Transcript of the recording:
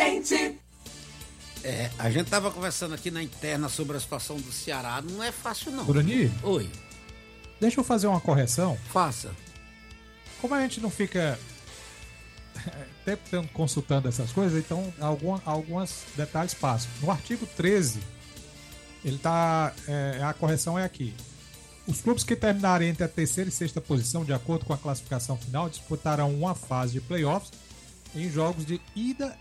gente. A gente tava conversando aqui na interna sobre a situação do Ceará. Não é fácil, não. Durani? Oi. Deixa eu fazer uma correção. Faça. Como a gente não fica tempo consultando essas coisas, então alguns detalhes passam. No artigo 13, ele tá. A correção é aqui. Os clubes que terminarem entre a terceira e sexta posição, de acordo com a classificação final, disputarão uma fase de playoffs em jogos de ida